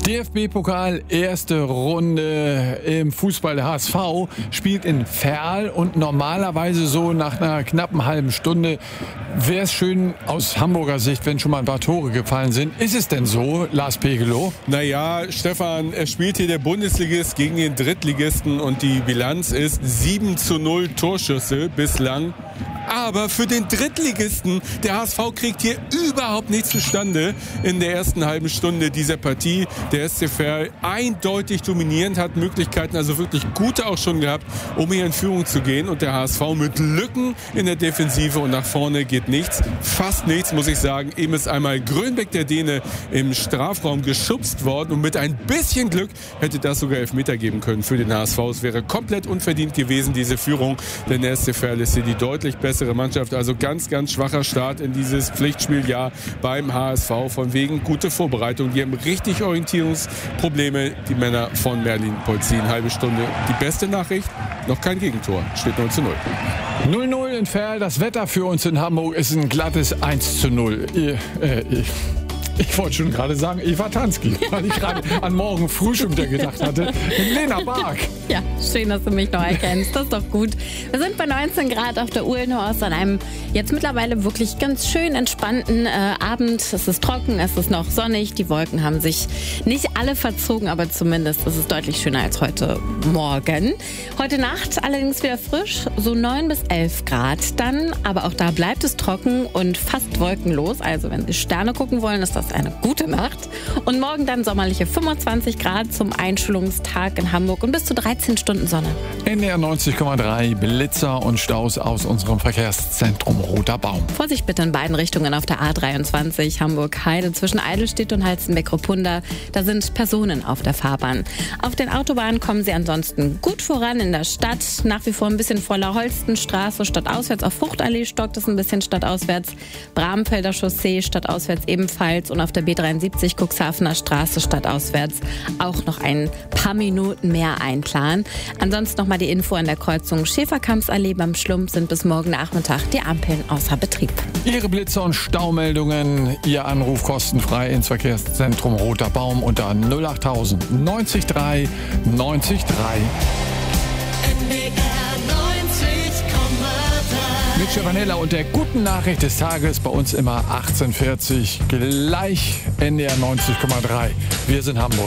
DFB-Pokal, erste Runde im Fußball. Der HSV spielt in Verl und normalerweise so nach einer knappen halben Stunde wäre es schön aus Hamburger Sicht, wenn schon mal ein paar Tore gefallen sind. Ist es denn so, Lars Pegelow? Naja, Stefan, es spielt hier der Bundesligist gegen den Drittligisten und die Bilanz ist 7:0 Torschüsse bislang. Aber für den Drittligisten, der HSV kriegt hier überhaupt nichts zustande in der ersten halben Stunde dieser Partie. Der SC Verl eindeutig dominierend, hat Möglichkeiten, also wirklich gute auch schon gehabt, um hier in Führung zu gehen. Und der HSV mit Lücken in der Defensive und nach vorne geht nichts. Fast nichts, muss ich sagen. Eben ist einmal Grönbeck, der Däne, im Strafraum geschubst worden. Und mit ein bisschen Glück hätte das sogar Elfmeter geben können für den HSV. Es wäre komplett unverdient gewesen, diese Führung. Denn der SC Verl ist hier die deutlich bessere Mannschaft. Also ganz, ganz schwacher Start in dieses Pflichtspieljahr beim HSV. Von wegen gute Vorbereitung. Die haben richtig Orientierungsprobleme, die Männer von Merlin Polzin. Halbe Stunde. Die beste Nachricht, noch kein Gegentor. Steht 0:0. 0:0 in Verl. Das Wetter für uns in Hamburg ist ein glattes 1:0. Ich wollte schon gerade sagen, Eva Tansky, weil ich gerade an morgen früh schon wieder gedacht hatte. Lena Bark. Ja, schön, dass du mich noch erkennst. Das ist doch gut. Wir sind bei 19 Grad auf der Uhlenhorst an einem jetzt mittlerweile wirklich ganz schön entspannten Abend. Es ist trocken, es ist noch sonnig. Die Wolken haben sich nicht alle verzogen, aber zumindest ist es deutlich schöner als heute Morgen. Heute Nacht allerdings wieder frisch, so 9 bis 11 Grad dann. Aber auch da bleibt es trocken und fast wolkenlos. Also wenn Sie Sterne gucken wollen, ist das eine gute Nacht. Und morgen dann sommerliche 25 Grad zum Einschulungstag in Hamburg und bis zu 13 Stunden Sonne. NDR 90,3 Blitzer und Staus aus unserem Verkehrszentrum Roter Baum. Vorsicht bitte in beiden Richtungen auf der A23 Hamburg-Heide zwischen Eidelstedt und Halstenbeck-Ruppunda. Da sind Personen auf der Fahrbahn. Auf den Autobahnen kommen Sie ansonsten gut voran in der Stadt. Nach wie vor ein bisschen voller Holstenstraße stadtauswärts. Auf Fruchtallee stockt es ein bisschen stadtauswärts. Bramfelder Chaussee stadtauswärts ebenfalls. Und auf der B73 Cuxhavener Straße stadtauswärts auch noch ein paar Minuten mehr einplanen. Ansonsten nochmal die Info an der Kreuzung Schäferkampsallee beim Schlump sind bis morgen Nachmittag die Ampeln außer Betrieb. Ihre Blitzer- und Staumeldungen, Ihr Anruf kostenfrei ins Verkehrszentrum Roter Baum unter 08000 90 3 90 3. Mit Stefanella und der guten Nachricht des Tages, bei uns immer 18:40, gleich NDR 90,3. Wir sind Hamburg.